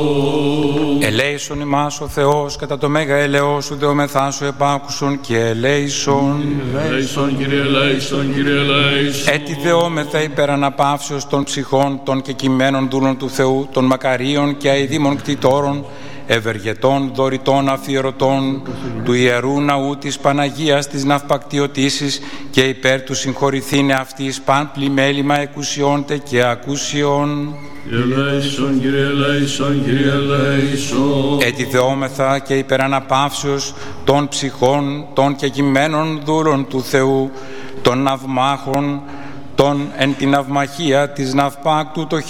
Ελέησον ημάς ο Θεός κατά το μέγα ελεός σου δεομεθά σου επάκουσον και ελέησον. Ελέησον, Κύριε, ελέησον, Κύριε, ελέησον. Έτι δεόμεθα υπέρ αναπαύσεως των ψυχών των κεκειμένων δούλων του Θεού, των μακαρίων και αηδήμων κτητόρων, ευεργετών, δωρητών, αφιερωτών του Ιερού Ναού της Παναγίας της Ναυπακτιωτήσης και υπέρ του συγχωρηθήνε αυτής παν πλημέλημα εκουσιόντε και ακούσιον. Ελέησον, Κύριε, ελέησον, Κύριε, ελέησον. Έτι δεόμεθα και υπέρ αναπαύσεως των ψυχών των κεκειμένων δούλων του Θεού, των ναυμάχων, των εν την ναυμαχία της Ναυπάκτου το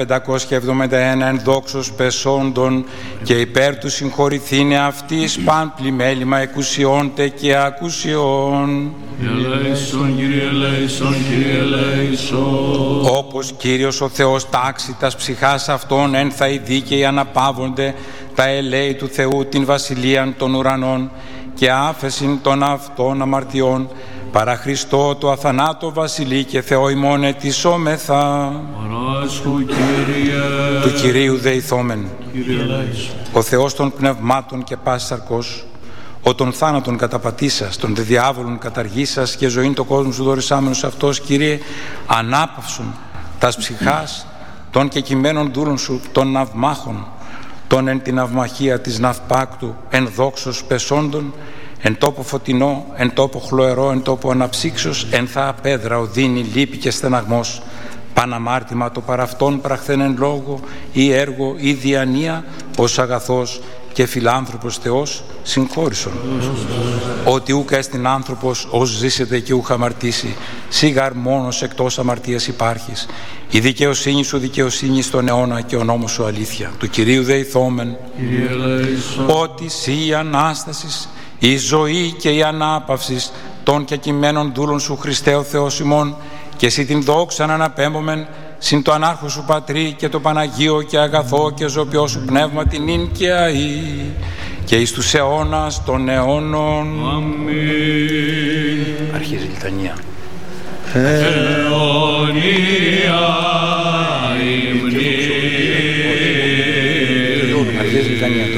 1571 εν δόξος πεσόντων και υπέρ του συγχωρηθήνε αυτής παν πλημέλημα εκουσιόντε και ακούσιον. Ελέησον, Κύριε, ελέησον, Κύριε, ελέησον. Όπως Κύριος ο Θεός τάξει τας ψυχάς αυτών εν θα οι δίκαιοι αναπαύονται τα ελέη του Θεού την βασιλείαν των ουρανών και άφεσιν των αυτών αμαρτιών παρά Χριστό το αθανάτο βασιλεί και Θεό ημών ετισόμεθα. Παράσχου, Κύριε. Του Κυρίου δεηθόμεν. Κύριε, ελέησον. Ο Θεός των πνευμάτων και πάσης σαρκός, ο των θάνατων καταπατήσας, των δε διάβολων καταργήσας και ζωήν το κόσμο σου δωρησάμενος αυτός, Κύριε, ανάπαυσον τας ψυχάς των κεκειμένων δούλων σου, των ναυμάχων, των εν την ναυμαχία της Ναυπάκτου, εν δόξος πεσόντων, εν τόπο φωτεινό, εν τόπο χλωερό, εν τόπο αναψύξος, εν θα απέδρα οδύνη, λύπη και στεναγμός, παναμάρτημα το παραυτόν πραχθέν εν λόγω ή έργο ή διανία, ως αγαθός και φιλάνθρωπος Θεός συγχώρησον. Ότι ούκα εστιν άνθρωπος ως ζήσεται και ούχα αμαρτήσει, σίγαρ μόνος εκτός αμαρτίας υπάρχεις. Η δικαιοσύνη σου δικαιοσύνη στον αιώνα και ο νόμος σου αλήθεια. Του Κυρίου δεηθόμεν. Ότι σύ η Ανάστασης, η ζωή και η ανάπαυση των κεκειμένων δούλων σου Χριστέ ο Θεός ημών, και εσύ την δόξαν αναπέμπομεν συν το ανάρχο σου Πατρί και το Παναγίο και αγαθό και ζωοποιό σου πνεύμα την νυν και αή και εις τους αιώνας των αιώνων. Αμήν. Αρχίζει η λιτανία. Αιωνία υμνή. Αρχίζει η λιτανία.